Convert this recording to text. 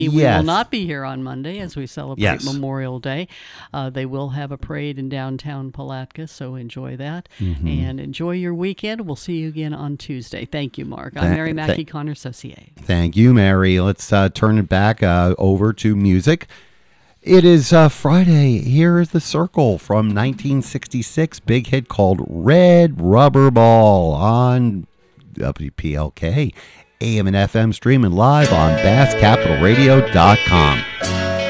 We will Yes. not be here on Monday as we celebrate Yes. Memorial Day. They will have a parade in downtown Palatka, so enjoy that. Mm-hmm. And enjoy your weekend. We'll see you again on Tuesday. Thank you, Mark. I'm Mary Mackey Connor Saucier. Thank you, Mary. Let's turn it back over to music. It is Friday. Here is The Circle from 1966. Big hit called Red Rubber Ball on WPLK. AM and FM streaming live on BassCapitalRadio.com.